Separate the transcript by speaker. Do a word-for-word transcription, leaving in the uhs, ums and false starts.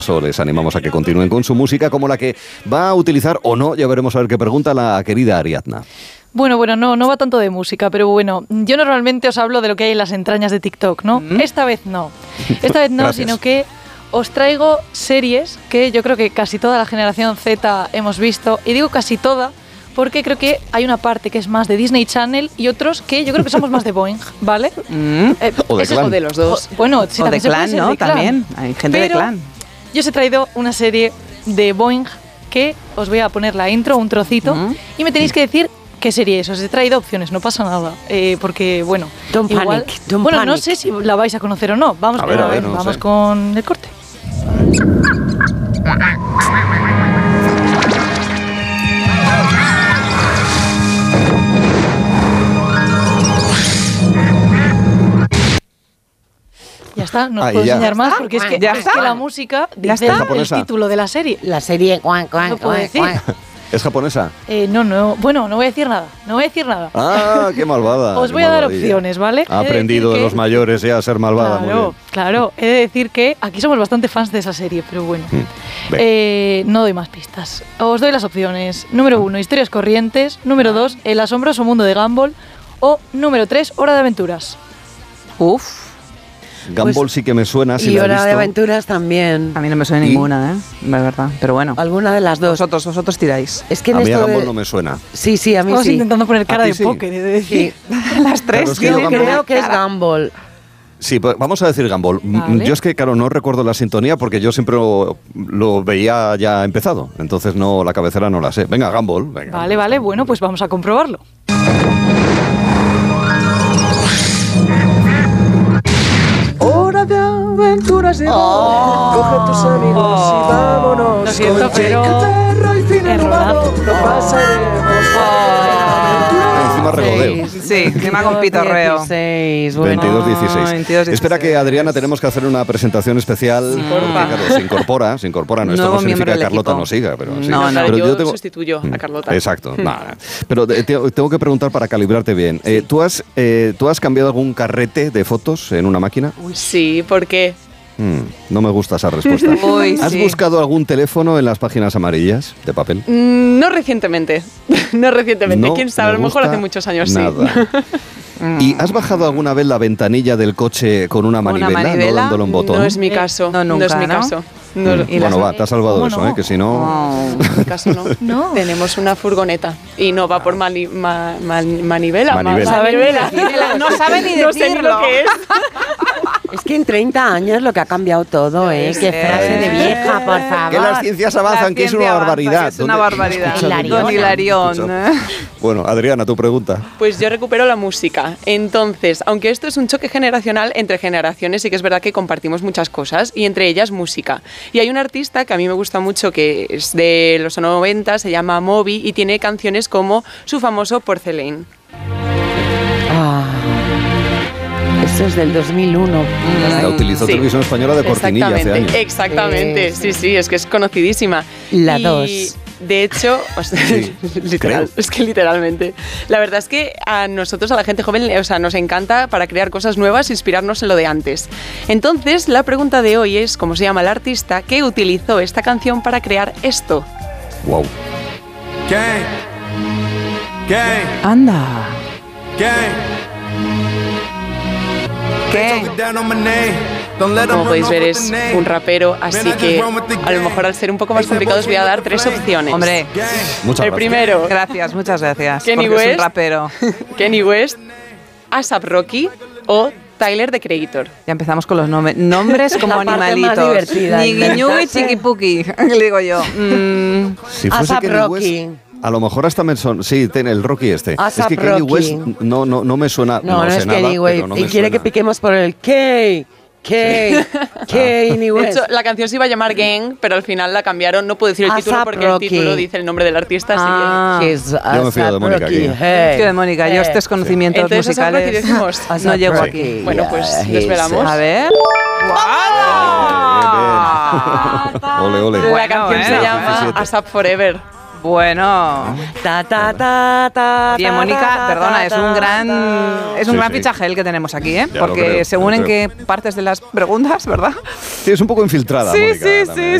Speaker 1: Les animamos a que continúen con su música, como la que va a utilizar o no, ya veremos a ver qué pregunta la querida Ariadna.
Speaker 2: Bueno, bueno, no, no va tanto de música, pero bueno, yo normalmente os hablo de lo que hay en las entrañas de TikTok, ¿no? ¿Mm? Esta vez no, esta vez no, sino que os traigo series que yo creo que casi toda la generación Z hemos visto, y digo casi toda porque creo que hay una parte que es más de Disney Channel y otros que yo creo que somos más de Boing, ¿vale?
Speaker 3: Mm.
Speaker 2: Eh,
Speaker 1: o de Clan.
Speaker 3: O de los dos.
Speaker 2: O, bueno, sí,
Speaker 3: o de
Speaker 2: también
Speaker 3: Clan,
Speaker 2: se puede ser
Speaker 3: ¿no?
Speaker 2: de Clan.
Speaker 3: También, hay gente
Speaker 2: pero
Speaker 3: de Clan.
Speaker 2: Yo os he traído una serie de Boing que os voy a poner la intro, un trocito, mm. y me tenéis que decir qué serie es. Os he traído opciones, no pasa nada, eh, porque bueno,
Speaker 4: don't
Speaker 2: igual,
Speaker 4: panic, don't
Speaker 2: bueno,
Speaker 4: panic.
Speaker 2: no sé si la vais a conocer o no. Vamos,
Speaker 1: a ver, a ver,
Speaker 2: ver,
Speaker 1: no
Speaker 2: vamos
Speaker 1: sé.
Speaker 2: con el corte. Ya está, no os
Speaker 1: Ahí
Speaker 2: puedo
Speaker 1: ya.
Speaker 2: enseñar más porque es que,
Speaker 3: ¿Ya
Speaker 2: es
Speaker 3: está?
Speaker 2: que la música
Speaker 3: ¿Ya
Speaker 2: dice
Speaker 3: está?
Speaker 2: el título de la serie.
Speaker 4: La serie cuan, cuan,
Speaker 2: No puedo
Speaker 4: cuan,
Speaker 2: decir.
Speaker 4: cuan.
Speaker 1: ¿Es japonesa?
Speaker 2: Eh, no, no, bueno, no voy a decir nada, no voy a decir nada.
Speaker 1: Ah, qué malvada.
Speaker 2: Os
Speaker 1: qué
Speaker 2: voy a dar
Speaker 1: malvadilla.
Speaker 2: opciones, ¿vale?
Speaker 1: Ha
Speaker 2: He de
Speaker 1: aprendido
Speaker 2: decir
Speaker 1: de
Speaker 2: que-
Speaker 1: los mayores ya a ser malvada. Muy
Speaker 2: Claro,
Speaker 1: bien.
Speaker 2: claro. He de decir que aquí somos bastante fans de esa serie, pero bueno.
Speaker 1: Mm, ve.
Speaker 2: Eh, no doy más pistas. Os doy las opciones. Número uno, Historias Corrientes. Número dos, El asombroso mundo de Gumball. O número tres, Hora de Aventuras.
Speaker 3: Uf,
Speaker 1: Gumball
Speaker 4: Pues-
Speaker 1: sí que me suena, si
Speaker 4: Y
Speaker 1: la he
Speaker 4: Hora de
Speaker 1: visto.
Speaker 4: Aventuras también.
Speaker 3: a mí no me suena
Speaker 1: ¿Y?
Speaker 3: ninguna, ¿eh? De verdad, pero bueno.
Speaker 4: Alguna de las dos.
Speaker 3: Vosotros, vosotros tiráis.
Speaker 4: Es que en
Speaker 1: A mí a
Speaker 4: esto
Speaker 1: Gumball
Speaker 4: de-
Speaker 1: no me suena.
Speaker 4: Sí, sí, a mí
Speaker 2: Estamos
Speaker 4: sí.
Speaker 2: intentando poner cara
Speaker 1: ¿A ti
Speaker 2: de
Speaker 1: sí?
Speaker 2: póker, he de decir.
Speaker 3: Las tres
Speaker 1: Claro, es que
Speaker 4: Yo
Speaker 1: yo
Speaker 3: tienen
Speaker 1: Gumball-
Speaker 4: creo que es
Speaker 3: cara.
Speaker 4: Gumball.
Speaker 1: Sí, pues vamos a decir Gumball. Mm,
Speaker 2: Vale.
Speaker 1: Yo es que, claro, no recuerdo la sintonía porque yo siempre lo, lo veía ya empezado. Entonces no, la cabecera no la sé. Venga, Gumball. Venga.
Speaker 2: Vale, vale, bueno, pues vamos a comprobarlo.
Speaker 5: Hora de aventuras llegó.
Speaker 4: Oh.
Speaker 5: Coge tus amigos y vámonos.
Speaker 2: Lo siento,
Speaker 5: con
Speaker 2: pero-
Speaker 5: Jake el perro y Finn el
Speaker 2: Errorazo.
Speaker 5: humano. Lo pasaremos.
Speaker 1: Ah, encima regodeo.
Speaker 3: Sí, encima con pitorreo.
Speaker 4: dieciséis, bueno.
Speaker 1: veintidós dieciséis.
Speaker 3: veintidós dieciséis.
Speaker 1: Espera que, Adriana, tenemos que hacer una presentación especial.
Speaker 3: Sí.
Speaker 1: Porque,
Speaker 3: Porfa.
Speaker 1: claro, se incorpora, se incorpora. No, esto
Speaker 3: Nuevo
Speaker 1: no significa
Speaker 3: miembro
Speaker 1: que
Speaker 3: del
Speaker 1: Carlota
Speaker 3: equipo.
Speaker 1: no siga, pero sí.
Speaker 3: No, no.
Speaker 1: Pero
Speaker 6: yo,
Speaker 1: tengo-
Speaker 6: sustituyo a Carlota.
Speaker 1: Exacto. Nada. Pero te- te- tengo que preguntar para calibrarte bien. Eh, ¿tú, has, eh, ¿Tú has cambiado algún carrete de fotos en una máquina?
Speaker 6: Sí, ¿por qué?
Speaker 1: Mm, no me gusta esa respuesta.
Speaker 3: Uy,
Speaker 1: ¿Has
Speaker 3: sí.
Speaker 1: buscado algún teléfono en las páginas amarillas de papel?
Speaker 6: Mm, No recientemente. No recientemente.
Speaker 1: No
Speaker 6: ¿Quién sabe? A
Speaker 1: me
Speaker 6: lo mejor
Speaker 1: gusta
Speaker 6: hace muchos años,
Speaker 1: nada. ¿Y has bajado alguna vez la ventanilla del coche con una
Speaker 3: ¿Con una
Speaker 1: manivela, no
Speaker 3: manivela?
Speaker 1: dándole un
Speaker 6: sí.
Speaker 1: botón?
Speaker 6: No es mi caso.
Speaker 3: No, nunca,
Speaker 6: es mi
Speaker 3: ¿no?
Speaker 6: caso. No,
Speaker 1: Mm,
Speaker 6: no
Speaker 3: ¿Y
Speaker 1: bueno,
Speaker 3: las-
Speaker 1: va, te has salvado
Speaker 2: ¿Cómo
Speaker 1: eso,
Speaker 2: no?
Speaker 1: ¿eh? Que si no...
Speaker 3: Oh.
Speaker 6: en mi caso no.
Speaker 2: No.
Speaker 6: Tenemos una furgoneta y no va por mani- ma- ma- manivela. ma-
Speaker 1: Manivela.
Speaker 6: manivela.
Speaker 3: No sabe ni
Speaker 6: No sé ni
Speaker 3: decirlo.
Speaker 6: lo que es.
Speaker 4: Es que en treinta años lo que ha cambiado todo, ¿eh? Qué frase de vieja, por favor.
Speaker 1: Que las ciencias avanzan,
Speaker 3: La
Speaker 1: que es una
Speaker 3: ciencia avanza,
Speaker 1: barbaridad.
Speaker 3: que es una
Speaker 1: ¿Dónde-
Speaker 3: barbaridad.
Speaker 1: Escucha,
Speaker 4: Hilarión.
Speaker 3: Don Hilarión.
Speaker 1: Escucha. Bueno, Adriana, tu pregunta.
Speaker 6: Pues yo recupero la música. Entonces, aunque esto es un choque generacional entre generaciones, sí que es verdad que compartimos muchas cosas y entre ellas música. Y hay un artista que a mí me gusta mucho que es de los noventa, se llama Moby y tiene canciones como su famoso Porcelain.
Speaker 4: Ah, eso es del dos mil uno.
Speaker 1: La utilizó
Speaker 6: Sí.
Speaker 1: Televisión Española de cortinilla hace
Speaker 6: Exactamente,
Speaker 1: años.
Speaker 6: exactamente. Sí, sí, es que es conocidísima.
Speaker 4: La
Speaker 6: Y,
Speaker 4: dos.
Speaker 6: De hecho, o sea,
Speaker 1: Sí,
Speaker 6: literal,
Speaker 1: creo.
Speaker 6: es que literalmente. La verdad es que a nosotros, a la gente joven, o sea, nos encanta para crear cosas nuevas, inspirarnos en lo de antes. Entonces, la pregunta de hoy es, ¿cómo se llama el artista que utilizó esta canción para crear esto?
Speaker 1: Wow.
Speaker 7: Gang. Gang.
Speaker 3: Anda.
Speaker 7: Gang.
Speaker 3: ¿Qué?
Speaker 6: Como podéis ver, es un rapero, así que a lo mejor al ser un poco más complicado os voy a dar tres opciones.
Speaker 3: Hombre,
Speaker 1: Muchas
Speaker 6: El
Speaker 1: gracias.
Speaker 6: primero,
Speaker 3: gracias, muchas gracias.
Speaker 6: Kenny
Speaker 3: porque es
Speaker 6: West.
Speaker 3: un rapero.
Speaker 6: Kenny West, A$ap Rocky o Tyler, the Creator.
Speaker 3: Ya empezamos con los nombres. Nombres como
Speaker 4: La parte más
Speaker 3: animalitos.
Speaker 4: divertida,
Speaker 3: Ñigui ñugui,
Speaker 4: inventarse.
Speaker 3: chiquipuki, le digo yo. Mm,
Speaker 1: Si fuese
Speaker 4: A$ap
Speaker 1: Kenny
Speaker 4: Rocky.
Speaker 1: West, a lo mejor hasta me son... Sí, tiene el Rocky este.
Speaker 4: A$ap
Speaker 1: es que Kenny
Speaker 4: Rocky.
Speaker 1: West no, no, no me suena...
Speaker 4: No, no,
Speaker 1: sé
Speaker 4: es
Speaker 1: nada,
Speaker 4: Kenny West.
Speaker 1: pero no
Speaker 4: y
Speaker 1: me
Speaker 4: quiere que
Speaker 1: suena.
Speaker 4: piquemos por el K. K. Kenny
Speaker 6: De
Speaker 4: West.
Speaker 6: hecho, la canción se iba a llamar Gang, pero al final la cambiaron. No puedo decir el
Speaker 4: A$ap
Speaker 6: título porque
Speaker 4: Rocky.
Speaker 6: el título dice el nombre del artista, así
Speaker 3: Ah.
Speaker 4: He's
Speaker 1: Yo me fío de
Speaker 4: A$ap
Speaker 1: Mónica
Speaker 4: Rocky.
Speaker 1: aquí.
Speaker 4: Hey.
Speaker 3: Tío de Mónica, yo
Speaker 4: Hey.
Speaker 3: estos conocimientos
Speaker 6: Entonces, ¿A$ap Rocky
Speaker 3: musicales
Speaker 6: decimos?
Speaker 4: A$ap
Speaker 3: no llego
Speaker 4: Rocky.
Speaker 3: aquí.
Speaker 6: Bueno, pues,
Speaker 4: Yeah,
Speaker 6: lo esperamos.
Speaker 3: A ver.
Speaker 1: Bien, bien. Ole, ole.
Speaker 6: La
Speaker 3: Bueno,
Speaker 6: canción se
Speaker 3: bueno,
Speaker 6: llama
Speaker 1: diecisiete.
Speaker 6: A$ap Forever.
Speaker 3: Bueno.
Speaker 4: Ta, ta, ta, ta,
Speaker 3: Bien,
Speaker 4: ta,
Speaker 3: Mónica,
Speaker 4: ta,
Speaker 3: perdona,
Speaker 4: ta,
Speaker 3: es un
Speaker 4: ta,
Speaker 3: gran,
Speaker 4: ta.
Speaker 3: es un
Speaker 1: Sí,
Speaker 3: gran
Speaker 1: sí.
Speaker 3: fichaje el que tenemos aquí, ¿eh?
Speaker 1: Ya lo
Speaker 3: Porque
Speaker 1: creo,
Speaker 3: según
Speaker 1: lo
Speaker 3: en
Speaker 1: creo.
Speaker 3: qué partes de las preguntas, ¿verdad?
Speaker 1: Sí, es un poco infiltrada,
Speaker 3: Sí,
Speaker 1: Mónica,
Speaker 3: sí,
Speaker 1: también,
Speaker 3: sí,
Speaker 1: ¿eh?